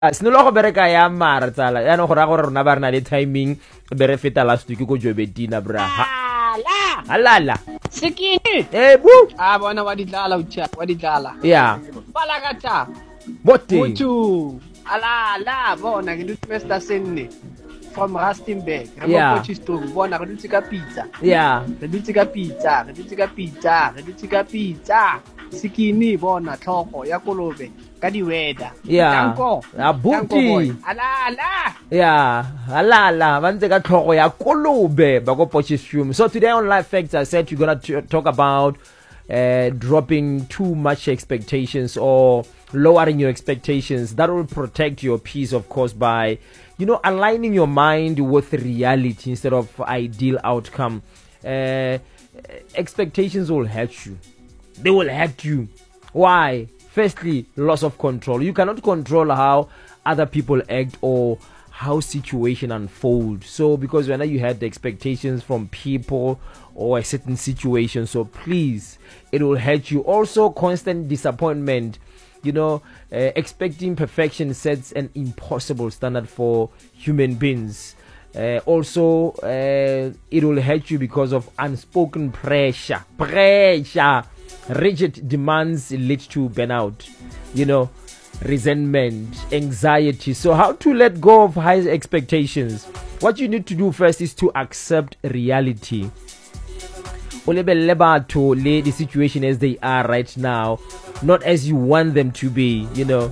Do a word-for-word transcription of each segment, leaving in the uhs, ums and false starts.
Sinolo go bereka ya mara tsala ya no go ra gore rona ba rena le timing bere feta last week go Jobetina bra ala halala sikini eh bu ah bona wa ditlala ucha wa ditlala yeah bala kata bote mutu ala la bona ke dutse Mister Senne from Rustenburg re Yeah. mo Potchefstroom bona re dutse ka pizza yeah re dutse ka pizza re dutse ka pizza re dutse ka pizza sikini bona tlhogo ya kolobe ka di weather Yeah. Tanko. Abuti. Tanko boy. ala ala yeah halala ba ntse ka tlhogo ya kolobe ba go Potchefstroom. So today on Life Facts I said you're going to talk about uh, dropping too much expectations or lowering your expectations. That will protect your peace, of course, by, you know, aligning your mind with reality instead of ideal outcome. Uh, expectations will hurt you. They will hurt you. Why? Firstly, loss of control. You cannot control how other people act or how situation unfold. So because whenever you had the expectations from people or a certain situation, so please, it will hurt you. Also, constant disappointment. You know, uh, expecting perfection sets an impossible standard for human beings. Uh, also, uh, it will hurt you because of unspoken pressure. Pressure. Rigid demands lead to burnout. You know, resentment, anxiety. So how to let go of high expectations? What you need to do first is to accept reality. Olebelle batho le the situation as they are right now, not as you want them to be. You know,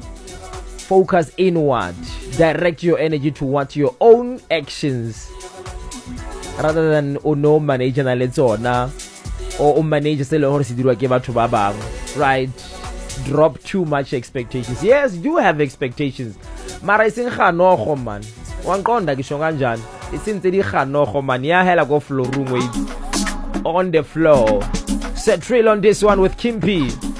focus inward, direct your energy towards your own actions rather than ono manage na le tsona or manage se le hore se dirwa ke batho ba bang, right? Drop too much expectations. Yes, you do have expectations, mara iseng khanogo man wa nqonda ke shonga njani isintse di khanogo man ya hela go floor room wait on the floor. Set trail on this one with Kimpi.